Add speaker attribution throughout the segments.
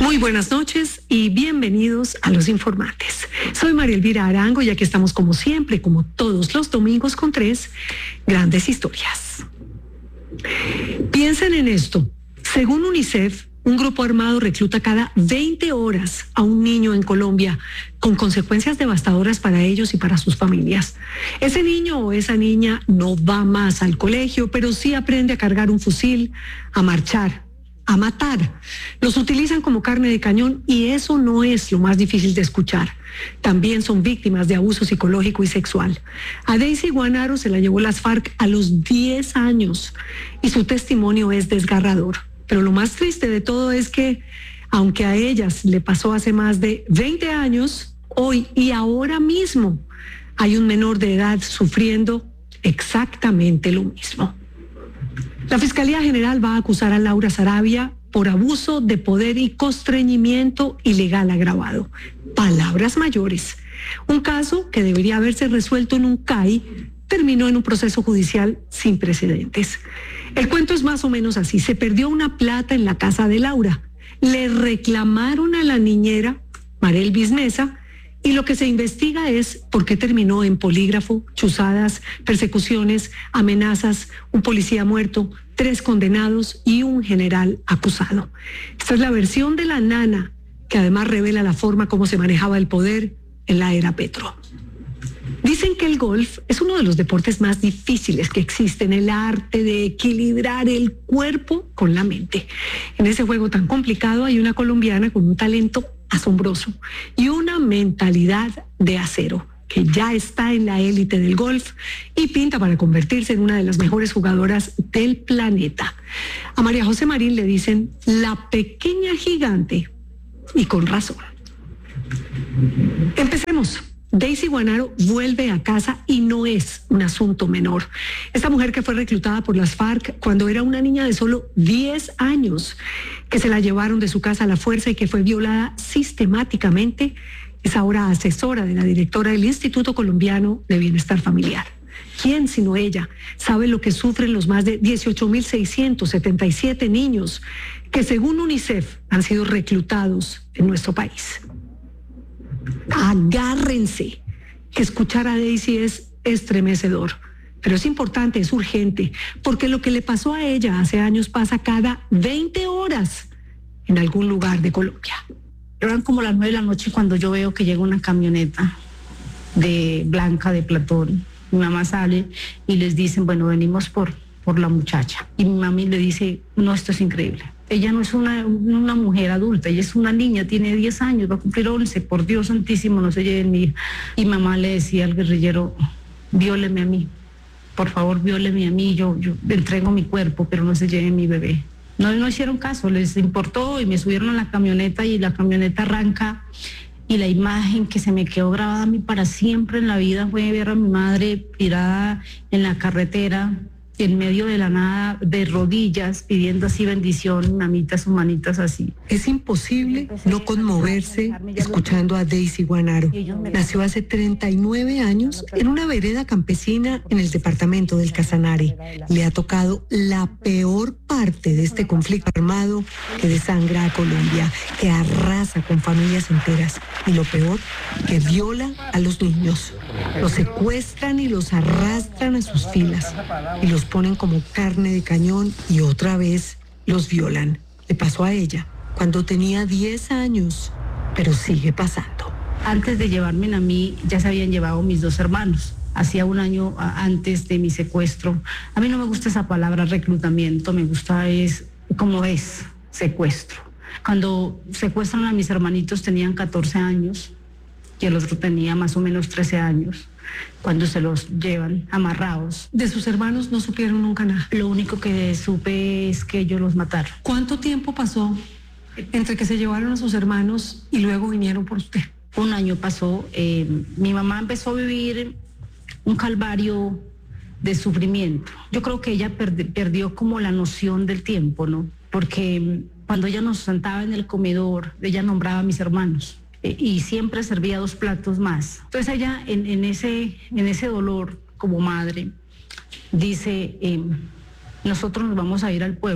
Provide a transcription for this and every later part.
Speaker 1: Muy buenas noches y bienvenidos a Los Informantes. Soy María Elvira Arango y aquí estamos como siempre, como todos los domingos, con 3 grandes historias. Piensen en esto. Según UNICEF, un grupo armado recluta cada 20 horas a un niño en Colombia, con consecuencias devastadoras para ellos y para sus familias. Ese niño o esa niña no va más al colegio, pero sí aprende a cargar un fusil, a marchar, a matar. Los utilizan como carne de cañón y eso no es lo más difícil de escuchar. También son víctimas de abuso psicológico y sexual. A Daisy Guanaro se la llevó las FARC a los 10 años y su testimonio es desgarrador. Pero lo más triste de todo es que, aunque a ellas le pasó hace más de 20 años, hoy y ahora mismo hay un menor de edad sufriendo exactamente lo mismo. La Fiscalía General va a acusar a Laura Saravia por abuso de poder y constreñimiento ilegal agravado. Palabras mayores. Un caso que debería haberse resuelto en un CAI terminó en un proceso judicial sin precedentes. El cuento es más o menos así. Se perdió una plata en la casa de Laura. Le reclamaron a la niñera, Marelvis Mesa, y lo que se investiga es por qué terminó en polígrafo, chuzadas, persecuciones, amenazas, un policía muerto, 3 condenados y un general acusado. Esta es la versión de la nana, que además revela la forma como se manejaba el poder en la era Petro. Dicen que el golf es uno de los deportes más difíciles que existen, el arte de equilibrar el cuerpo con la mente. En ese juego tan complicado hay una colombiana con un talento asombroso y una mentalidad de acero, que ya está en la élite del golf y pinta para convertirse en una de las mejores jugadoras del planeta. A María José Marín le dicen la pequeña gigante, y con razón. Empecemos. Daisy Guanaro vuelve a casa y no es un asunto menor. Esta mujer que fue reclutada por las FARC cuando era una niña de solo 10 años, que se la llevaron de su casa a la fuerza y que fue violada sistemáticamente, es ahora asesora de la directora del Instituto Colombiano de Bienestar Familiar. ¿Quién sino ella sabe lo que sufren los más de 18.677 niños que según UNICEF han sido reclutados en nuestro país? Agárrense, que escuchar a Daisy es estremecedor, pero es importante, es urgente, porque lo que le pasó a ella hace años pasa cada 20 horas en algún lugar de Colombia.
Speaker 2: Eran como las 9 de la noche cuando yo veo que llega una camioneta de blanca de Platón. Mi mamá sale y les dicen, bueno, venimos por la muchacha. Y mi mami le dice, no, esto es increíble. Ella no es una mujer adulta, ella es una niña, tiene 10 años, va a cumplir 11, por Dios santísimo, no se lleven mi hija. Y mamá le decía al guerrillero, vióleme a mí, por favor, vióleme a mí, yo le entrego mi cuerpo, pero no se lleven mi bebé. No hicieron caso, les importó y me subieron a la camioneta y la camioneta arranca y la imagen que se me quedó grabada a mí para siempre en la vida fue ver a mi madre tirada en la carretera, en medio de la nada, de rodillas, pidiendo así bendición, mamitas, manitas así.
Speaker 1: Es imposible no conmoverse escuchando a Daisy Guanaro. Nació hace 39 años en una vereda campesina en el departamento del Casanare. Le ha tocado la peor parte de este conflicto armado que desangra a Colombia, que arrasa con familias enteras. Y lo peor, que viola a los niños. Los secuestran y los arrastran a sus filas. Y los ponen como carne de cañón y otra vez los violan. Le pasó a ella cuando tenía 10 años, pero sigue pasando.
Speaker 2: Antes de llevarme a mí, ya se habían llevado mis 2 hermanos. Hacía un año antes de mi secuestro. A mí no me gusta esa palabra reclutamiento, me gusta como es, secuestro. Cuando secuestran a mis hermanitos tenían 14 años y el otro tenía más o menos 13 años. Cuando se los llevan amarrados.
Speaker 1: ¿De sus hermanos no supieron nunca nada?
Speaker 2: Lo único que supe es que ellos los mataron.
Speaker 1: ¿Cuánto tiempo pasó entre que se llevaron a sus hermanos y luego vinieron por usted?
Speaker 2: Un año pasó. Mi mamá empezó a vivir un calvario de sufrimiento. Yo creo que ella perdió como la noción del tiempo, ¿no? Porque cuando ella nos sentaba en el comedor, ella nombraba a mis hermanos. Y siempre servía 2 platos más. Entonces ella en ese dolor como madre dice, nosotros nos vamos a ir al pueblo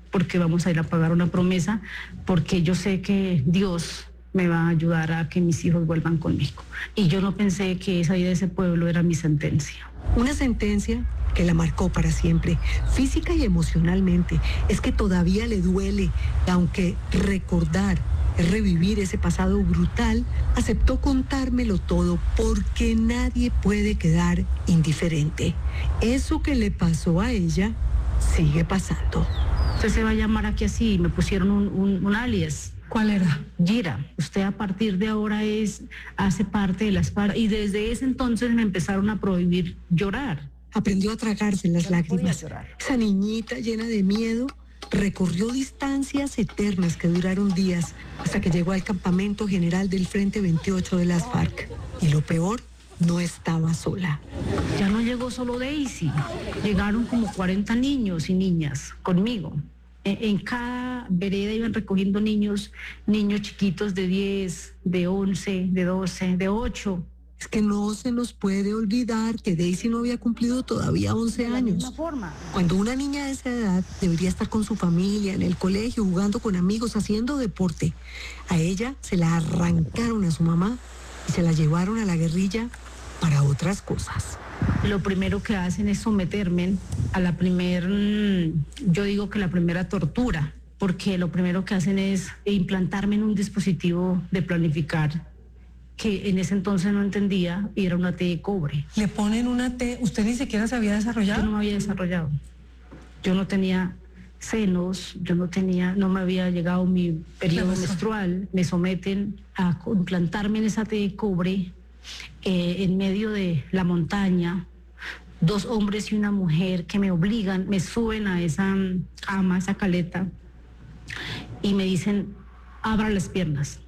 Speaker 2: porque vamos a ir a pagar una promesa, porque yo sé que Dios me va a ayudar a que mis hijos vuelvan conmigo. Y yo no pensé que esa vida de ese pueblo era mi sentencia.
Speaker 1: Una sentencia que la marcó para siempre, física y emocionalmente. Es que todavía le duele, aunque recordar es revivir ese pasado brutal, aceptó contármelo todo porque nadie puede quedar indiferente. Eso que le pasó a ella sigue pasando.
Speaker 2: Usted se va a llamar aquí así, me pusieron un alias.
Speaker 1: ¿Cuál era?
Speaker 2: Gira. Usted a partir de ahora hace parte de las FARC, y desde ese entonces me empezaron a prohibir llorar.
Speaker 1: Aprendió a tragarse las lágrimas. Esa niñita llena de miedo recorrió distancias eternas que duraron días hasta que llegó al campamento general del Frente 28 de las FARC. Y lo peor, no estaba sola.
Speaker 2: Ya no llegó solo Daisy, llegaron como 40 niños y niñas conmigo. En cada vereda iban recogiendo niños chiquitos de 10, de 11, de 12, de 8.
Speaker 1: Es que no se nos puede olvidar que Daisy no había cumplido todavía 11 años. Cuando una niña de esa edad debería estar con su familia, en el colegio, jugando con amigos, haciendo deporte. A ella se la arrancaron a su mamá y se la llevaron a la guerrilla para otras cosas.
Speaker 2: Lo primero que hacen es someterme a la yo digo que la primera tortura, porque lo primero que hacen es implantarme en un dispositivo de planificar, que en ese entonces no entendía, y era una T de cobre.
Speaker 1: ¿Le ponen una T? ¿Usted ni siquiera se había desarrollado?
Speaker 2: Yo no me había desarrollado. Yo no tenía senos, no me había llegado mi periodo menstrual. Me someten a implantarme en esa T de cobre en medio de la montaña. 2 hombres y una mujer que me obligan, me suben a esa cama, esa caleta, y me dicen, abra las piernas.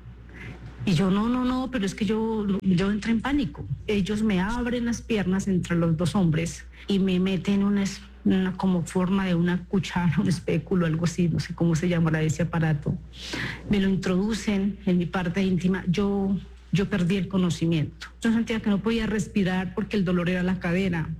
Speaker 2: Y yo, no, pero es que yo entré en pánico. Ellos me abren las piernas entre los 2 hombres y me meten una como forma de una cuchara, un espéculo, algo así, no sé cómo se llamará ese aparato. Me lo introducen en mi parte íntima. Yo perdí el conocimiento. Yo sentía que no podía respirar porque el dolor era la cadera.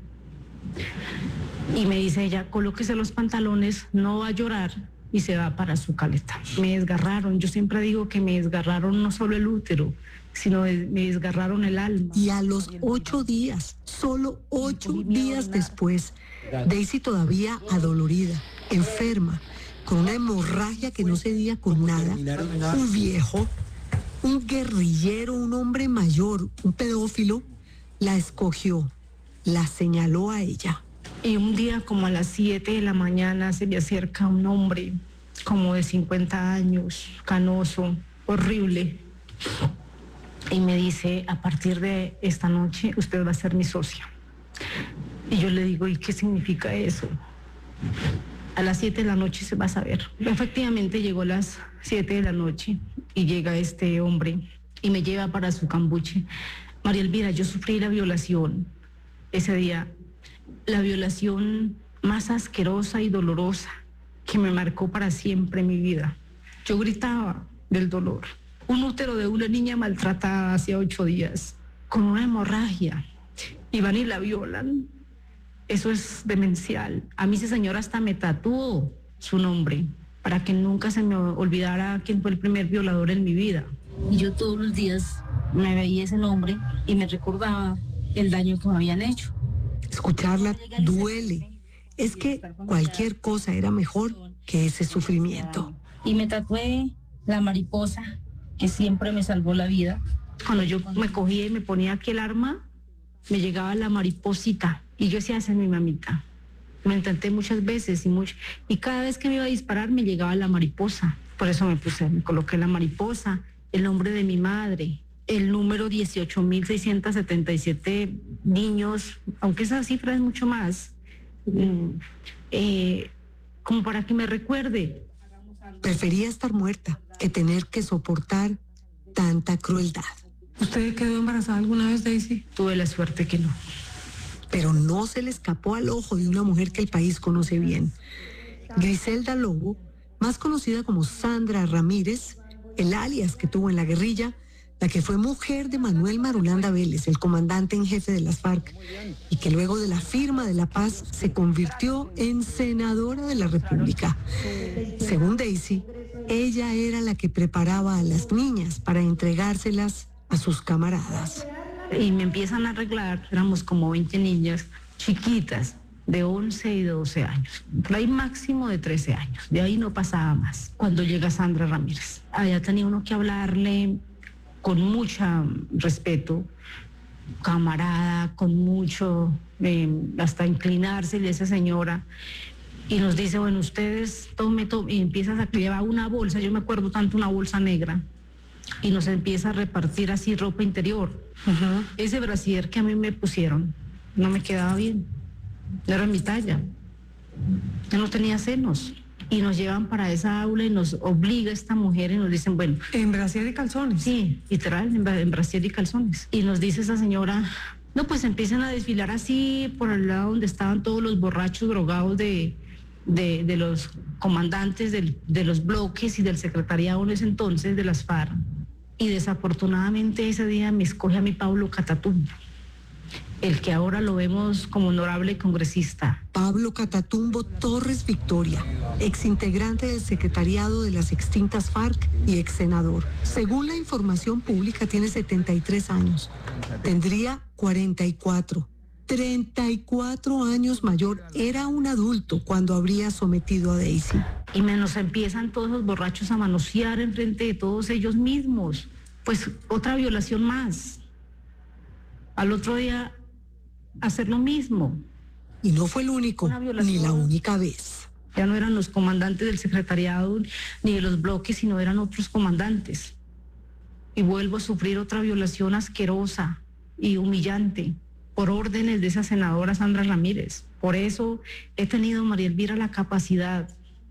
Speaker 2: Y me dice ella, colóquese los pantalones, no va a llorar, y se va para su caleta. Me desgarraron. Yo siempre digo que me desgarraron no solo el útero, sino me desgarraron el alma.
Speaker 1: Y a los 8 días, solo 8 días después, Daisy todavía adolorida, enferma, con una hemorragia que no cedía con nada, un viejo, un guerrillero, un hombre mayor, un pedófilo, la escogió, la señaló a ella.
Speaker 2: Y un día como a las 7 de la mañana se me acerca un hombre como de 50 años, canoso, horrible, y me dice, a partir de esta noche usted va a ser mi socia. Y yo le digo, ¿y qué significa eso? A las 7 de la noche se va a saber. Efectivamente llegó a las 7 de la noche y llega este hombre y me lleva para su cambuche. María Elvira, yo sufrí la violación ese día, la violación más asquerosa y dolorosa que me marcó para siempre mi vida. Yo gritaba del dolor. Un útero de una niña maltratada hace 8 días, con una hemorragia, y van y la violan. Eso es demencial. A mí ese señor hasta me tatuó su nombre para que nunca se me olvidara quién fue el primer violador en mi vida. Y yo todos los días me veía ese nombre y me recordaba el daño que me habían hecho.
Speaker 1: Escucharla duele. Es que cualquier cosa era mejor que ese sufrimiento.
Speaker 2: Y me tatué la mariposa que siempre me salvó la vida. Cuando yo me cogía y me ponía aquí el arma, me llegaba la mariposita. Y yo decía, esa es mi mamita. Lo intenté muchas veces y cada vez que me iba a disparar me llegaba la mariposa. Por eso me coloqué la mariposa, el nombre de mi madre, el número 18.677 niños, aunque esa cifra es mucho más, como para que me recuerde.
Speaker 1: Prefería estar muerta que tener que soportar tanta crueldad. ¿Usted quedó embarazada alguna vez, Daisy?
Speaker 2: Tuve la suerte que no.
Speaker 1: Pero no se le escapó al ojo de una mujer que el país conoce bien. Griselda Lobo, más conocida como Sandra Ramírez, el alias que tuvo en la guerrilla, la que fue mujer de Manuel Marulanda Vélez, el comandante en jefe de las FARC, y que luego de la firma de la paz se convirtió en senadora de la República. Según Daisy, ella era la que preparaba a las niñas para entregárselas a sus camaradas.
Speaker 2: Y me empiezan a arreglar, éramos como 20 niñas chiquitas, de 11 y 12 años, por ahí máximo de 13 años, de ahí no pasaba más. Cuando llega Sandra Ramírez, allá tenía uno que hablarle con mucho respeto, camarada, con mucho, hasta inclinársele a esa señora, y nos dice, bueno, ustedes tome, y empieza a llevar una bolsa, yo me acuerdo tanto, una bolsa negra, y nos empieza a repartir así ropa interior. Uh-huh. Ese brasier que a mí me pusieron no me quedaba bien, no era mi talla, yo no tenía senos. Y nos llevan para esa aula y nos obliga esta mujer y nos dicen, bueno...
Speaker 1: ¿En brasier y calzones?
Speaker 2: Sí, literal, en brasier y calzones. Y nos dice esa señora, no, pues empiezan a desfilar así por el lado donde estaban todos los borrachos drogados de los comandantes de los bloques y del secretariado en ese entonces de las FARC. Y desafortunadamente ese día me escoge a mi Pablo Catatumbo, el que ahora lo vemos como honorable congresista.
Speaker 1: Pablo Catatumbo Torres Victoria, exintegrante del secretariado de las extintas FARC y ex senador. Según la información pública, tiene 73 años. Tendría 44. 34 años mayor. Era un adulto cuando habría sometido a Daisy.
Speaker 2: Y nos empiezan todos los borrachos a manosear enfrente de todos ellos mismos. Pues otra violación más. Al otro día hacer lo mismo.
Speaker 1: Y no fue el único, ni la única vez.
Speaker 2: Ya no eran los comandantes del secretariado ni de los bloques, sino eran otros comandantes. Y vuelvo a sufrir otra violación asquerosa y humillante por órdenes de esa senadora Sandra Ramírez. Por eso he tenido, María Elvira, la capacidad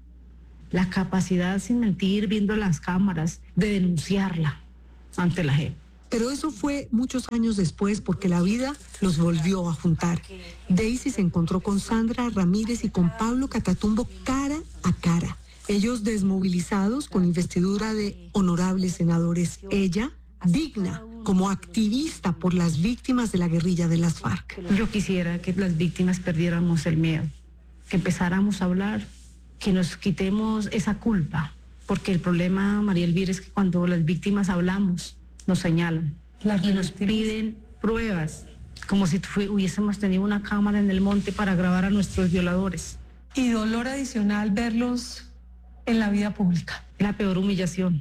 Speaker 2: sin mentir, viendo las cámaras, de denunciarla ante la JEP.
Speaker 1: Pero eso fue muchos años después, porque la vida los volvió a juntar. Daisy se encontró con Sandra Ramírez y con Pablo Catatumbo cara a cara. Ellos desmovilizados con investidura de honorables senadores. Ella, digna, como activista por las víctimas de la guerrilla de las FARC.
Speaker 2: Yo quisiera que las víctimas perdiéramos el miedo, que empezáramos a hablar, que nos quitemos esa culpa. Porque el problema, María Elvira, es que cuando las víctimas hablamos, nos señalan y nos piden pruebas, como si hubiésemos tenido una cámara en el monte para grabar a nuestros violadores.
Speaker 1: Y dolor adicional verlos en la vida pública.
Speaker 2: La peor humillación.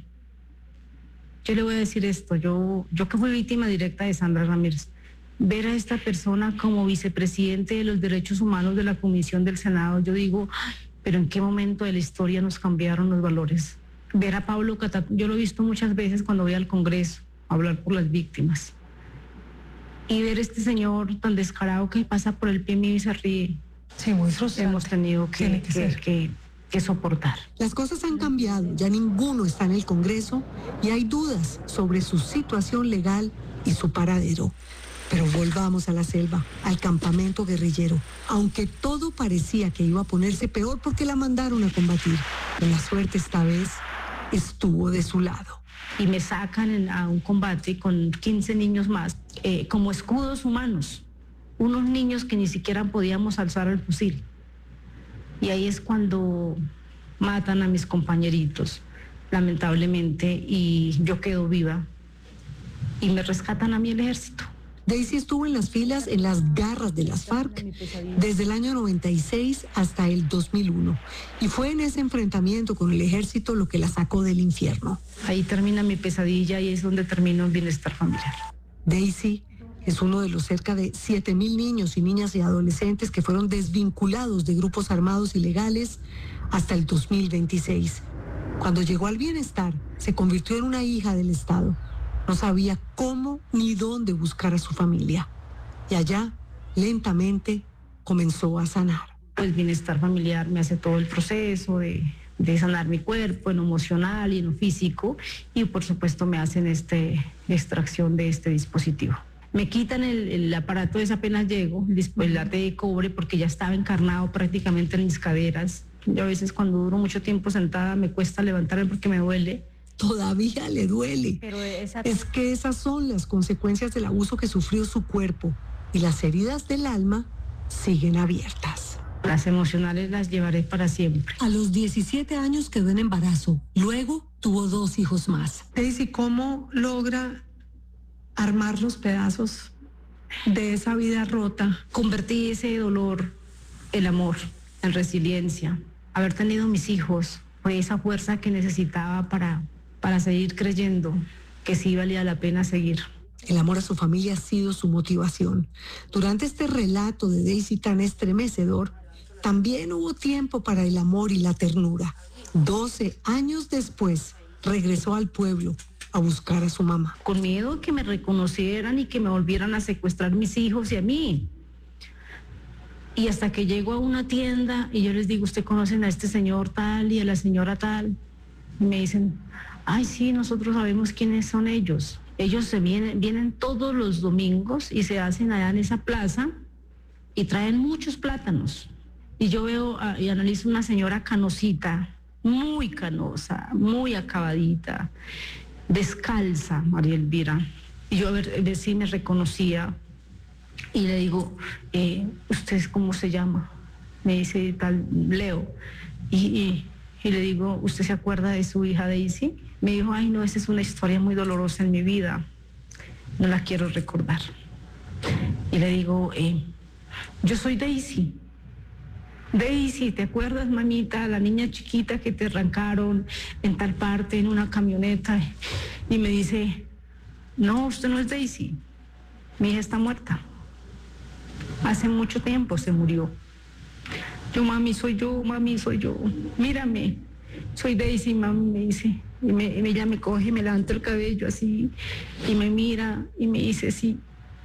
Speaker 2: Yo le voy a decir esto, yo que fui víctima directa de Sandra Ramírez, ver a esta persona como vicepresidente de los derechos humanos de la Comisión del Senado, yo digo, pero ¿en qué momento de la historia nos cambiaron los valores? Ver a Pablo Catatumbo, yo lo he visto muchas veces cuando voy al Congreso, hablar por las víctimas, y ver este señor tan descarado que pasa por el pie mío y se ríe.
Speaker 1: Sí, muy frustrante.
Speaker 2: Hemos tenido que soportar.
Speaker 1: Las cosas han cambiado, ya ninguno está en el Congreso y hay dudas sobre su situación legal y su paradero. Pero volvamos a la selva, al campamento guerrillero. Aunque todo parecía que iba a ponerse peor porque la mandaron a combatir, pero la suerte esta vez estuvo de su lado.
Speaker 2: Y me sacan a un combate con 15 niños más, como escudos humanos, unos niños que ni siquiera podíamos alzar el fusil. Y ahí es cuando matan a mis compañeritos, lamentablemente, y yo quedo viva. Y me rescatan a mí el ejército.
Speaker 1: Daisy estuvo en las filas, en las garras de las FARC, desde el año 96 hasta el 2001. Y fue en ese enfrentamiento con el ejército lo que la sacó del infierno.
Speaker 2: Ahí termina mi pesadilla y es donde termina el bienestar familiar.
Speaker 1: Daisy es uno de los cerca de 7,000 niños y niñas y adolescentes que fueron desvinculados de grupos armados ilegales hasta el 2026. Cuando llegó al bienestar, se convirtió en una hija del Estado. No sabía cómo ni dónde buscar a su familia. Y allá, lentamente, comenzó a sanar.
Speaker 2: El bienestar familiar me hace todo el proceso de sanar mi cuerpo, en lo emocional y en lo físico. Y por supuesto me hacen extracción de este dispositivo. Me quitan el aparato ese apenas llego, el late de cobre, porque ya estaba encarnado prácticamente en mis caderas. Yo a veces cuando duro mucho tiempo sentada me cuesta levantarme porque me duele.
Speaker 1: todavía le duele.
Speaker 2: Pero
Speaker 1: Es que esas son las consecuencias del abuso que sufrió su cuerpo y las heridas del alma siguen abiertas.
Speaker 2: Las emocionales las llevaré para siempre.
Speaker 1: A los 17 años quedó en embarazo, luego tuvo 2 hijos más. Daisy, ¿cómo logra armar los pedazos de esa vida rota?
Speaker 2: Convertí ese dolor, el amor, en resiliencia. Haber tenido mis hijos fue esa fuerza que necesitaba para seguir creyendo que sí valía la pena seguir.
Speaker 1: El amor a su familia ha sido su motivación. Durante este relato de Daisy tan estremecedor, también hubo tiempo para el amor y la ternura. 12 años después, regresó al pueblo a buscar a su mamá.
Speaker 2: Con miedo que me reconocieran y que me volvieran a secuestrar mis hijos y a mí. Y hasta que llego a una tienda y yo les digo, ¿usted conocen a este señor tal y a la señora tal? Y me dicen, ay, sí, nosotros sabemos quiénes son ellos. Ellos vienen todos los domingos y se hacen allá en esa plaza y traen muchos plátanos. Y yo veo y analizo una señora canosita, muy canosa, muy acabadita, descalza, María Elvira. Y yo a ver si me reconocía y le digo, ¿usted cómo se llama? Me dice tal, Leo. Y le digo, ¿usted se acuerda de su hija Daisy? Me dijo, ay no, esa es una historia muy dolorosa en mi vida, no la quiero recordar. Y le digo, yo soy Daisy. Daisy, ¿te acuerdas, mamita, la niña chiquita que te arrancaron en tal parte en una camioneta? Y me dice, no, usted no es Daisy, mi hija está muerta. Hace mucho tiempo se murió. Yo, mami, soy yo, mírame, soy Daisy, mami, me dice. Y ella me coge, me levanta el cabello así, y me mira y me dice, sí.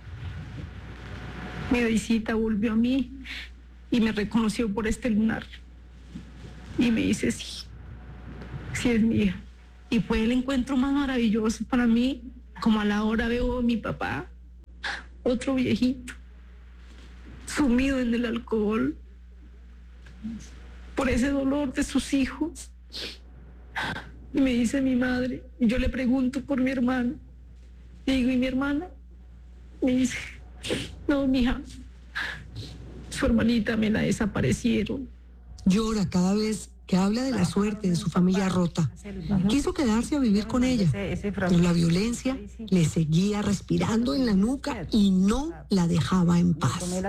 Speaker 2: Mi Daisita volvió a mí y me reconoció por este lunar. Y me dice, sí, sí es mi hija. Y fue el encuentro más maravilloso para mí. Como a la hora veo a mi papá, otro viejito, sumido en el alcohol, por ese dolor de sus hijos. Y me dice mi madre, y yo le pregunto por mi hermana. Y digo, ¿y mi hermana? Me dice, no, mija, su hermanita me la desaparecieron.
Speaker 1: Llora cada vez que habla de la suerte de su familia rota. Quiso quedarse a vivir con ella, pero la violencia le seguía respirando en la nuca y no la dejaba en paz.